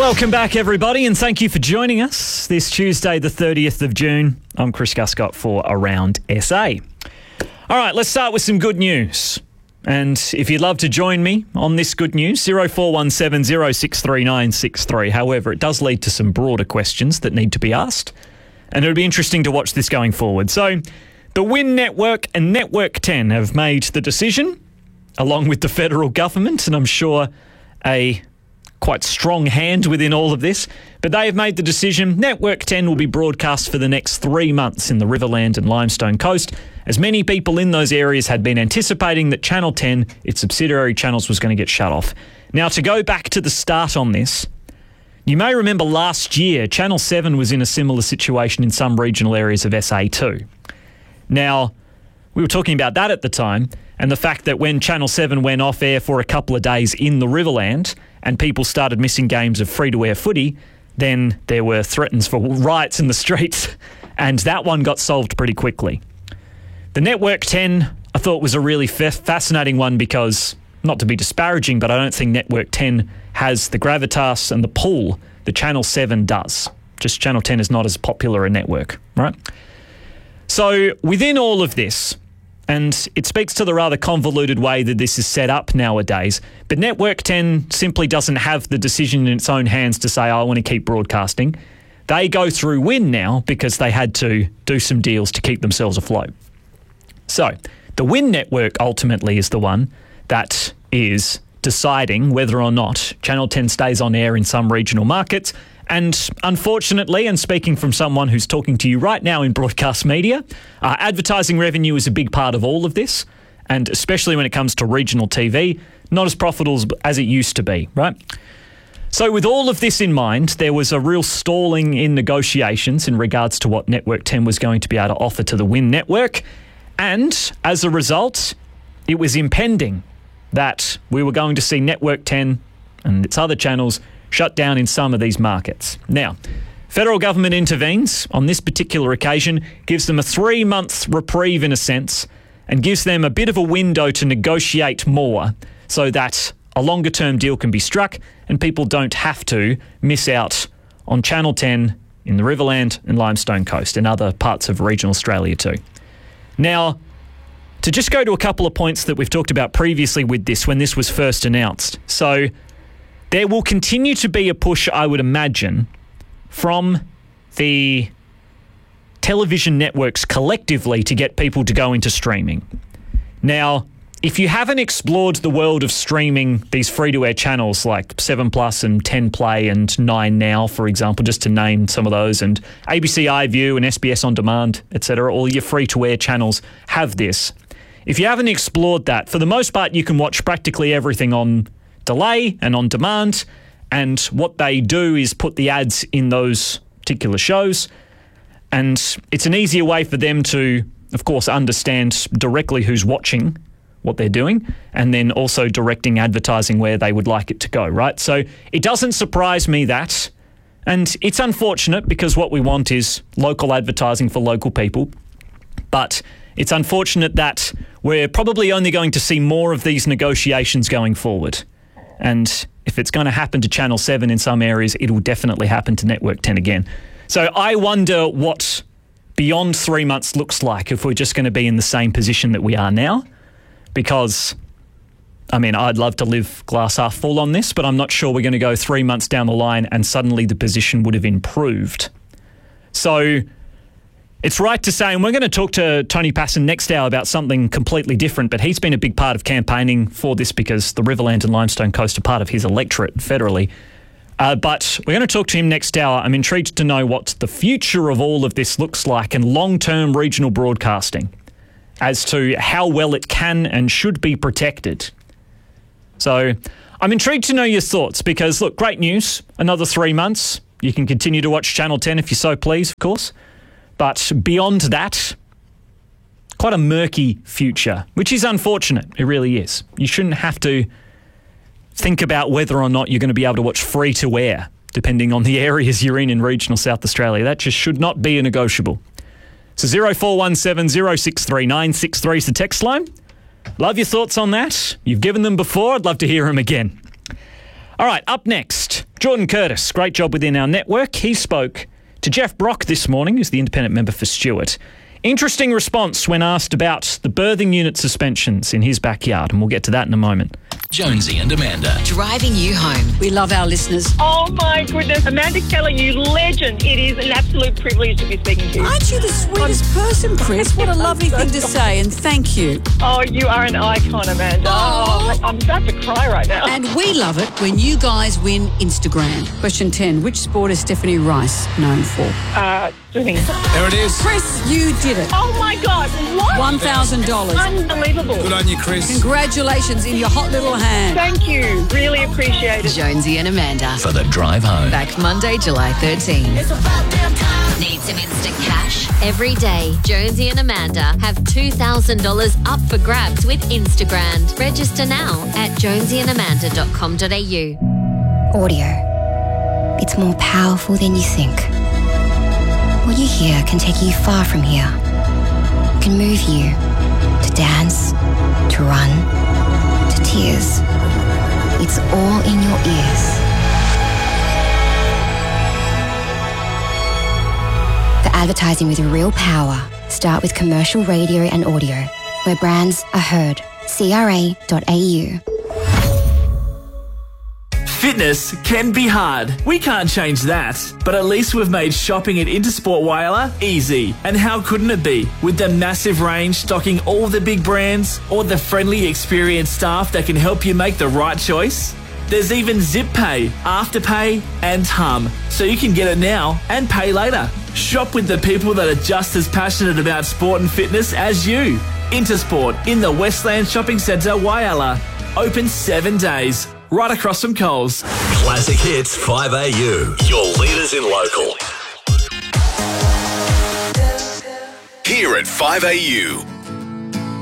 Welcome back, everybody, and thank you for joining us this Tuesday, the 30th of June. I'm Chris Guscott for Around SA. All right, let's start with some good news. And if you'd love to join me on this good news, 0417 063 963. However, it does lead to some broader questions that need to be asked, and it'll be interesting to watch this going forward. So, the WIN Network and Network 10 have made the decision, along with the federal government, and I'm sure a quite strong hand within all of this, but they have made the decision Network 10 will be broadcast for the next 3 months in the Riverland and Limestone Coast, as many people in those areas had been anticipating that Channel 10, its subsidiary channels, was going to get shut off. Now, to go back to the start on this, you may remember last year, Channel 7 was in a similar situation in some regional areas of SA too. Now, we were talking about that at the time, and the fact that when Channel 7 went off air for a couple of days in the Riverland and people started missing games of free-to-air footy, then there were threats for riots in the streets, and that one got solved pretty quickly. The Network 10, I thought, was a really fascinating one because, not to be disparaging, but I don't think Network 10 has the gravitas and the pull that Channel 7 does. Just Channel 10 is not as popular a network, right? So within all of this, and it speaks to the rather convoluted way that this is set up nowadays, but Network 10 simply doesn't have the decision in its own hands to say, I want to keep broadcasting. They go through WIN now because they had to do some deals to keep themselves afloat. So the WIN Network ultimately is the one that is deciding whether or not Channel 10 stays on air in some regional markets. And unfortunately, and speaking from someone who's talking to you right now in broadcast media, advertising revenue is a big part of all of this, and especially when it comes to regional TV, not as profitable as it used to be, right? So with all of this in mind, there was a real stalling in negotiations in regards to what Network 10 was going to be able to offer to the WIN Network, and as a result, it was impending that we were going to see Network 10 and its other channels shut down in some of these markets. Now, federal government intervenes on this particular occasion, gives them a 3-month reprieve in a sense, and gives them a bit of a window to negotiate more so that a longer-term deal can be struck and people don't have to miss out on Channel 10 in the Riverland and Limestone Coast and other parts of regional Australia too. Now, to just go to a couple of points that we've talked about previously with this when this was first announced. So, there will continue to be a push, I would imagine, from the television networks collectively to get people to go into streaming. Now, if you haven't explored the world of streaming these free-to-air channels like 7plus and 10 Play and 9 Now, for example, just to name some of those, and ABC iView and SBS On Demand, etc., all your free-to-air channels have this. If you haven't explored that, for the most part, you can watch practically everything on delay and on demand, and what they do is put the ads in those particular shows, and it's an easier way for them to, of course, understand directly who's watching what they're doing, and then also directing advertising where they would like it to go, right? So it doesn't surprise me that, and it's unfortunate because what we want is local advertising for local people, but it's unfortunate that we're probably only going to see more of these negotiations going forward. And if it's going to happen to Channel 7 in some areas, it will definitely happen to Network 10 again. So I wonder what beyond 3 months looks like if we're just going to be in the same position that we are now. Because, I mean, I'd love to live glass half full on this, but I'm not sure we're going to go 3 months down the line and suddenly the position would have improved. So it's right to say, and we're going to talk to Tony Passon next hour about something completely different, but he's been a big part of campaigning for this because the Riverland and Limestone Coast are part of his electorate federally. But we're going to talk to him next hour. I'm intrigued to know what the future of all of this looks like and long-term regional broadcasting as to how well it can and should be protected. So I'm intrigued to know your thoughts because, look, great news. Another 3 months. You can continue to watch Channel 10 if you so please, of course. But beyond that, quite a murky future, which is unfortunate. It really is. You shouldn't have to think about whether or not you're going to be able to watch free-to-air, depending on the areas you're in regional South Australia. That just should not be a negotiable. So 0417 063 963 is the text line. Love your thoughts on that. You've given them before. I'd love to hear them again. All right, up next, Jordan Curtis, great job within our network. He spoke to Jeff Brock this morning, who's the independent member for Stewart. Interesting response when asked about the birthing unit suspensions in his backyard, and we'll get to that in a moment. Jonesy and Amanda. Driving you home. We love our listeners. Oh my goodness, Amanda Keller, you legend. It is an absolute privilege to be speaking to you. Aren't you the sweetest person, Chris? What a lovely thing to say, and thank you. Oh, you are an icon, Amanda. Oh, I'm about to cry right now. And we love it when you guys win Instagram. Question 10. Which sport is Stephanie Rice known for? Swimming. There it is. Chris, you did it. Oh my God, what? $1,000. Unbelievable. Good on you, Chris. Congratulations in your hot little hand. Thank you. Really appreciate it. Jonesy and Amanda. For the drive home. Back Monday, July 13. Need some instant cash? Every day, Jonesy and Amanda have $2,000 up for grabs with Instagram. Register now at jonesyandamanda.com.au. Audio. It's more powerful than you think. What you hear can take you far from here. It can move you to dance, to run, to tears. It's all in your ears. For advertising with real power, start with commercial radio and audio, where brands are heard. CRA.au. Fitness can be hard. We can't change that. But at least we've made shopping at Intersport Whyalla easy. And how couldn't it be? With the massive range stocking all the big brands, or the friendly, experienced staff that can help you make the right choice. There's even Zip Pay, Afterpay and Hum, so you can get it now and pay later. Shop with the people that are just as passionate about sport and fitness as you. Intersport in the Westland Shopping Centre, Whyalla. Open 7 days. Right across from Coles. Classic Hits 5AU. Your leaders in local. Here at 5AU.